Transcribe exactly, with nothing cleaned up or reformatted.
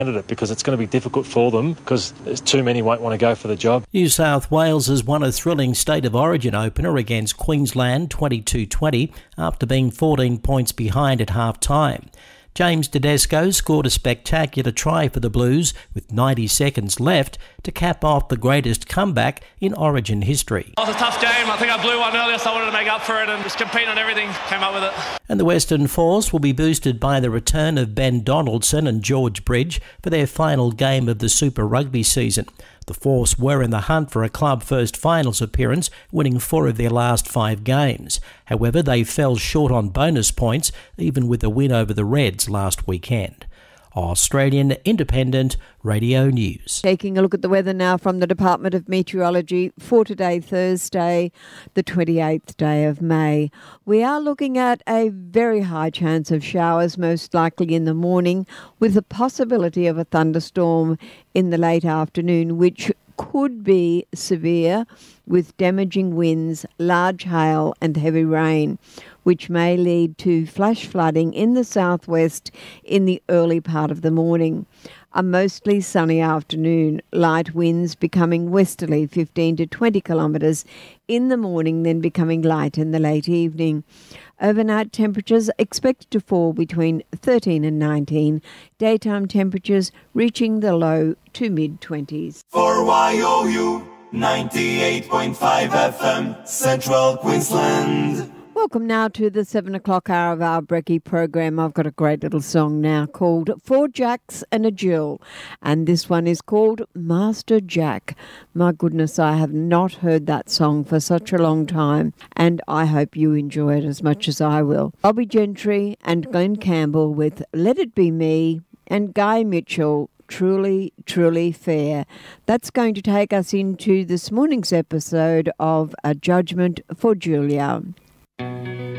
candidate because it's going to be difficult for them because there's too many won't want to go for the job. New South Wales has won a thrilling State of Origin opener against Queensland twenty-two twenty after being fourteen points behind at half-time. James Tedesco scored a spectacular try for the Blues with ninety seconds left to cap off the greatest comeback in Origin history. It was a tough game. I think I blew one earlier, so I wanted to make up for it and just compete on everything. Came up with it. And the Western Force will be boosted by the return of Ben Donaldson and George Bridge for their final game of the Super Rugby season. The Force were in the hunt for a club first finals appearance, winning four of their last five games. However, they fell short on bonus points, even with a win over the Reds last weekend. Australian Independent Radio News. Taking a look at the weather now from the Department of Meteorology for today, Thursday, the twenty-eighth day of May. We are looking at a very high chance of showers, most likely in the morning, with the possibility of a thunderstorm in the late afternoon, which could be severe with damaging winds, large hail and heavy rain, which may lead to flash flooding in the southwest in the early part of the morning. A mostly sunny afternoon, light winds becoming westerly fifteen to twenty kilometres in the morning, then becoming light in the late evening. Overnight temperatures expected to fall between thirteen and nineteen, daytime temperatures reaching the low to mid-twenties. For Y O U, ninety-eight point five F M, Central Queensland. Welcome now to the seven o'clock hour of our Brekkie program. I've got a great little song now called Four Jacks and a Jill, and this one is called Master Jack. My goodness, I have not heard that song for such a long time, and I hope you enjoy it as much as I will. Bobby Gentry and Glenn Campbell with Let It Be Me, and Guy Mitchell, Truly, Truly Fair. That's going to take us into this morning's episode of A Judgment for Julia.